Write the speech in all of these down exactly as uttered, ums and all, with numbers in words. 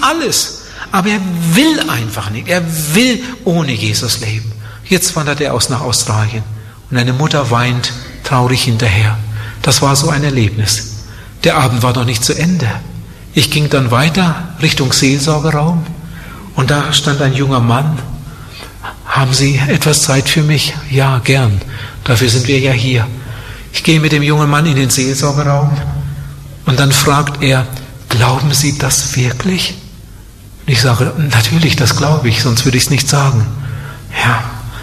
alles. Aber er will einfach nicht. Er will ohne Jesus leben. Jetzt wandert er aus nach Australien. Und eine Mutter weint traurig hinterher. Das war so ein Erlebnis. Der Abend war noch nicht zu Ende. Ich ging dann weiter Richtung Seelsorgeraum. Und da stand ein junger Mann. Haben Sie etwas Zeit für mich? Ja, gern. Dafür sind wir ja hier. Ich gehe mit dem jungen Mann in den Seelsorgeraum. Und dann fragt er, glauben Sie das wirklich? Und ich sage, natürlich, das glaube ich, sonst würde ich es nicht sagen. Ja,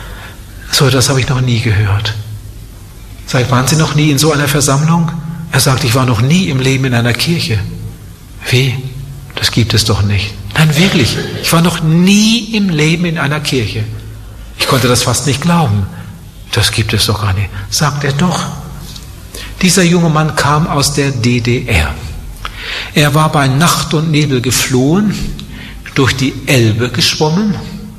so das habe ich noch nie gehört. Sag, waren Sie noch nie in so einer Versammlung? Er sagt, ich war noch nie im Leben in einer Kirche. Wie? Das gibt es doch nicht. Nein, wirklich, ich war noch nie im Leben in einer Kirche. Ich konnte das fast nicht glauben. Das gibt es doch gar nicht. Sagt er doch. Dieser junge Mann kam aus der D D R. Er war bei Nacht und Nebel geflohen, durch die Elbe geschwommen,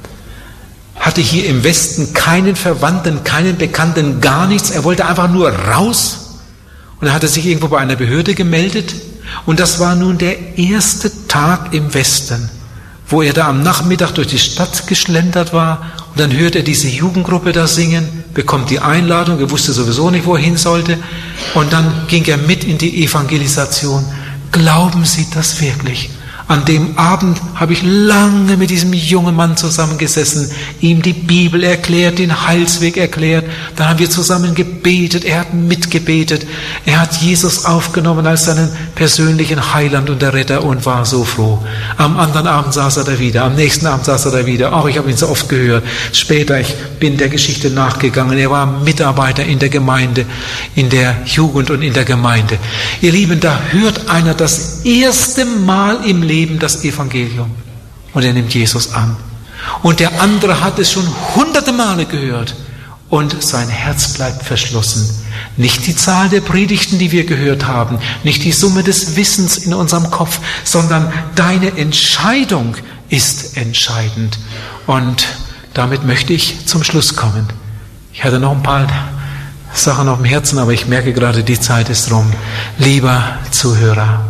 hatte hier im Westen keinen Verwandten, keinen Bekannten, gar nichts. Er wollte einfach nur raus und er hatte sich irgendwo bei einer Behörde gemeldet. Und das war nun der erste Tag im Westen, wo er da am Nachmittag durch die Stadt geschlendert war und dann hört er diese Jugendgruppe da singen, bekommt die Einladung, er wusste sowieso nicht, wo er hin sollte und dann ging er mit in die Evangelisation. Glauben Sie das wirklich? An dem Abend habe ich lange mit diesem jungen Mann zusammengesessen, ihm die Bibel erklärt, den Heilsweg erklärt. Dann haben wir zusammen gebetet, er hat mitgebetet. Er hat Jesus aufgenommen als seinen persönlichen Heiland und der Retter und war so froh. Am anderen Abend saß er da wieder, am nächsten Abend saß er da wieder. Auch ich habe ihn so oft gehört. Später, ich bin der Geschichte nachgegangen. Er war Mitarbeiter in der Gemeinde, in der Jugend und in der Gemeinde. Ihr Lieben, da hört einer das erste Mal im Leben das Evangelium und er nimmt Jesus an. Und der andere hat es schon hunderte Male gehört und sein Herz bleibt verschlossen. Nicht die Zahl der Predigten, die wir gehört haben, nicht die Summe des Wissens in unserem Kopf, sondern deine Entscheidung ist entscheidend. Und damit möchte ich zum Schluss kommen. Ich hatte noch ein paar Sachen auf dem Herzen, aber ich merke gerade, die Zeit ist rum. Lieber Zuhörer,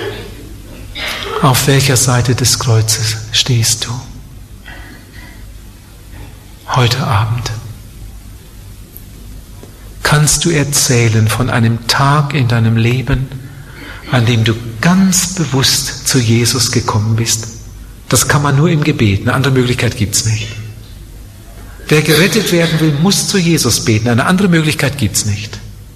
auf welcher Seite des Kreuzes stehst du heute Abend? Kannst du erzählen von einem Tag in deinem Leben, an dem du ganz bewusst zu Jesus gekommen bist? Das kann man nur im Gebet, eine andere Möglichkeit gibt es nicht. Wer gerettet werden will, muss zu Jesus beten, eine andere Möglichkeit gibt es nicht.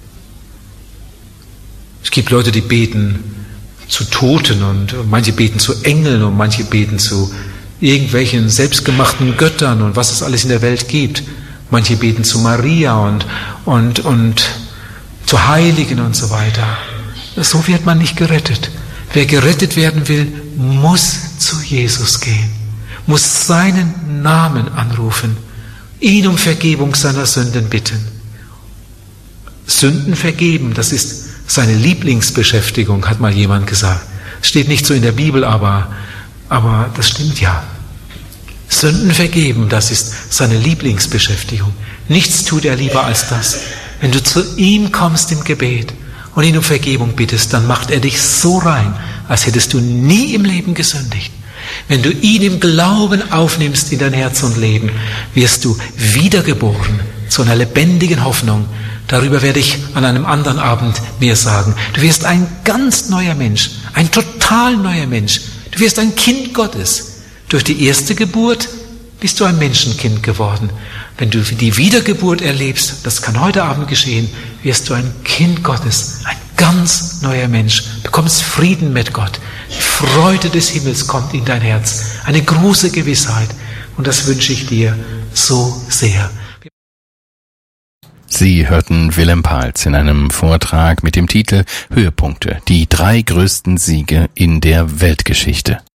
Es gibt Leute, die beten zu Toten und manche beten zu Engeln und manche beten zu irgendwelchen selbstgemachten Göttern und was es alles in der Welt gibt. Manche beten zu Maria und, und, und zu Heiligen und so weiter. So wird man nicht gerettet. Wer gerettet werden will, muss zu Jesus gehen, muss seinen Namen anrufen, ihn um Vergebung seiner Sünden bitten. Sünden vergeben, das ist seine Lieblingsbeschäftigung, hat mal jemand gesagt. Steht nicht so in der Bibel, aber, aber das stimmt ja. Sünden vergeben, das ist seine Lieblingsbeschäftigung. Nichts tut er lieber als das. Wenn du zu ihm kommst im Gebet und ihn um Vergebung bittest, dann macht er dich so rein, als hättest du nie im Leben gesündigt. Wenn du ihn im Glauben aufnimmst in dein Herz und Leben, wirst du wiedergeboren zu einer lebendigen Hoffnung. Darüber werde ich an einem anderen Abend mehr sagen. Du wirst ein ganz neuer Mensch, ein total neuer Mensch. Du wirst ein Kind Gottes. Durch die erste Geburt bist du ein Menschenkind geworden. Wenn du die Wiedergeburt erlebst, das kann heute Abend geschehen, wirst du ein Kind Gottes, ein ganz neuer Mensch. Du bekommst Frieden mit Gott. Die Freude des Himmels kommt in dein Herz. Eine große Gewissheit. Und das wünsche ich dir so sehr. Sie hörten Willem Pals in einem Vortrag mit dem Titel Höhepunkte, die drei größten Siege in der Weltgeschichte.